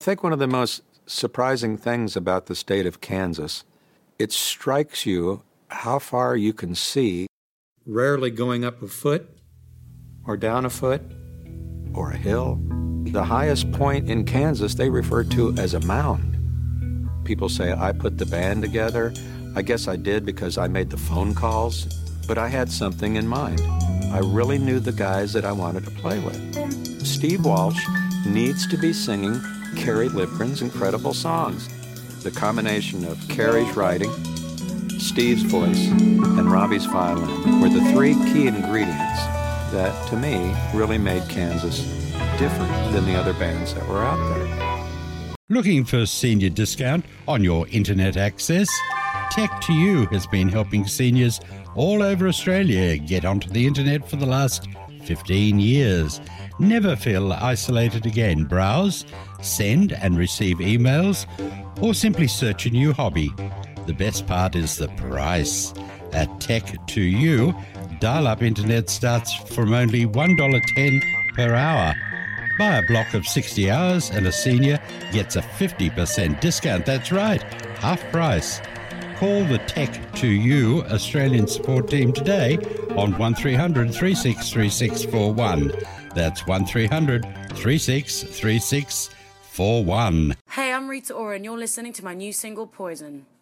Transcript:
think one of the most surprising things about the state of Kansas, it strikes you how far you can see, rarely going up a foot or down a foot or a hill. The highest point in Kansas they refer to as a mound. People say, I put the band together. I guess I did because I made the phone calls, but I had something in mind. I really knew the guys that I wanted to play with. Steve Walsh needs to be singing Kerry Livgren's incredible songs. The combination of Kerry's writing, Steve's voice, and Robbie's violin were the three key ingredients that, to me, really made Kansas different than the other bands that were out there. Looking for senior discount on your internet access? Tech2U has been helping seniors all over Australia get onto the internet for the last 15 years. Never feel isolated again. Browse, send and receive emails, or simply search a new hobby. The best part is the price. At Tech2U, dial-up internet starts from only $1.10 per hour. Buy a block of 60 hours and a senior gets a 50% discount. That's right, half price. Call the Tech2U Australian support team today on 1300 363641. That's 1300 363641. Hey, I'm Rita Ora and you're listening to my new single, Poison.